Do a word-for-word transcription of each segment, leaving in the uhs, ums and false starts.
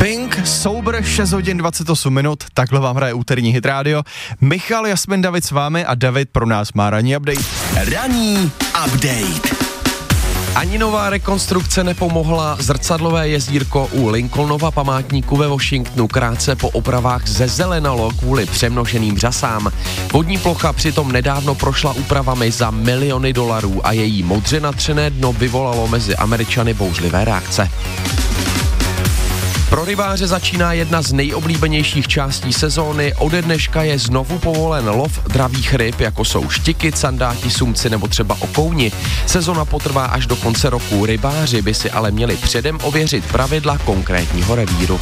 Pink, Sober, šest hodin dvacet osm minut, takhle vám hraje úterní Hit Radio. Michal, Jasmin, David s vámi a David pro nás má ranní update. Ranní update. Ani nová rekonstrukce nepomohla, zrcadlové jezdírko u Lincolnova památníku ve Washingtonu krátce po opravách zezelenalo kvůli přemnoženým řasám. Vodní plocha přitom nedávno prošla úpravami za miliony dolarů a její modře natřené dno vyvolalo mezi Američany bouřlivé reakce. Pro rybáře začíná jedna z nejoblíbenějších částí sezóny. Ode dneška je znovu povolen lov dravých ryb, jako jsou štiky, sandáti, sumci nebo třeba okouni. Sezona potrvá až do konce roku. Rybáři by si ale měli předem ověřit pravidla konkrétního revíru.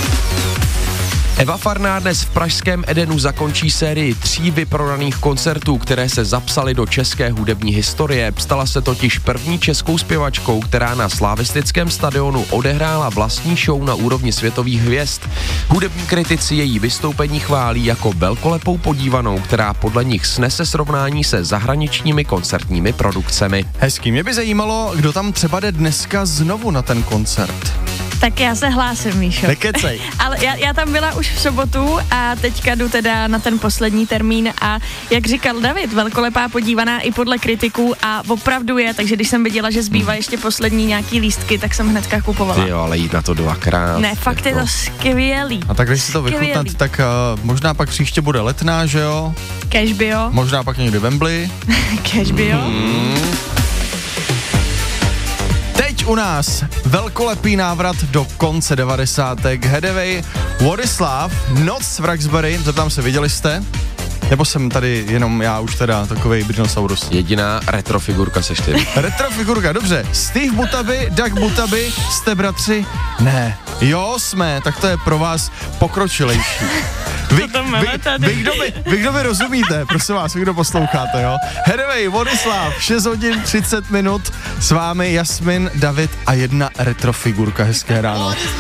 Eva Farná dnes v pražském Edenu zakončí sérii tří vyprodaných koncertů, které se zapsaly do české hudební historie. Stala se totiž první českou zpěvačkou, která na slavistickém stadionu odehrála vlastní show na úrovni světových hvězd. Hudební kritici její vystoupení chválí jako velkolepou podívanou, která podle nich snese srovnání se zahraničními koncertními produkcemi. Hezký, mě by zajímalo, kdo tam třeba jde dneska znovu na ten koncert. Tak já se hlásím, Míšo. Nekecej. Ale já, já tam byla už v sobotu a teďka jdu teda na ten poslední termín a jak říkal David, velkolepá podívaná i podle kritiků a opravdu je, takže když jsem viděla, že zbývá ještě poslední nějaký lístky, tak jsem hnedka kupovala. Ty jo, ale jít na to dvakrát. Ne, fakt jako. Je to skvělý. A tak když si to vychutnat, tak uh, možná pak příště bude Letná, že jo? Kež by jo. Možná pak někdy Wembley. Kež by jo. Hmm. Teď u nás velkolepý návrat do konce devadesátek. Hedeway, What is Love, Noc v Roxbury, zeptám se, viděli jste? Nebo jsem tady jenom já už teda takovej Brinosaurus? Jediná retrofigurka seš ty. Retrofigurka, dobře. Steve Butaby, Doug Butaby, jste bratři? Ne. Jo, jsme, tak to je pro vás pokročilejší. Vy, vy, vy, kdo by, vy, kdo by rozumíte, prosím vás, vy, kdo posloucháte, jo? Hedeway, What is Love, šest hodin třicet minut, s vámi Jasmin, David a jedna retrofigurka, hezké ráno.